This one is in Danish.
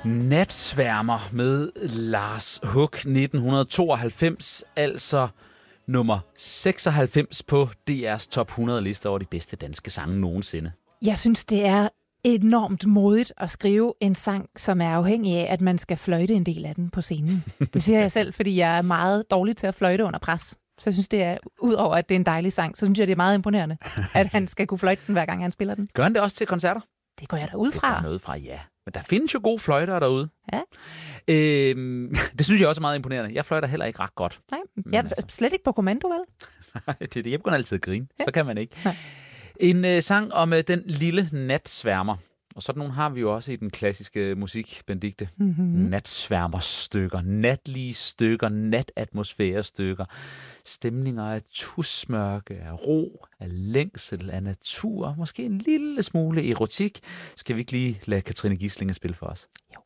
Natsværmer med Lars Huck 1992, altså nummer 96 på DR's top 100 liste over de bedste danske sange nogensinde. Jeg synes, det er enormt modigt at skrive en sang, som er afhængig af, at man skal fløjte en del af den på scenen. Det siger jeg selv, fordi jeg er meget dårlig til at fløjte under pres. Så jeg synes, det er, udover at det er en dejlig sang, så synes jeg, det er meget imponerende, at han skal kunne fløjte den, hver gang han spiller den. Gør han det også til koncerter? Det går jeg da ud fra. Det går noget fra, ja. Men der findes jo gode fløjtere derude. Ja. Det synes jeg også er meget imponerende. Jeg fløjter heller ikke ret godt. Nej, jeg er slet ikke på kommando, vel? Nej, det er det. Jeg begynder altid at grine. Ja. Så kan man ikke. Nej. En sang om den lille natsværmer. Og sådan nogle har vi jo også i den klassiske musik, Benedikte. Mm-hmm. Natsværmerstykker, natlige stykker, natatmosfærestykker. Stemninger af tusmørke, af ro, af længsel, af natur. Måske en lille smule erotik. Skal vi ikke lige lade Katrine Gislinge spille for os? Jo.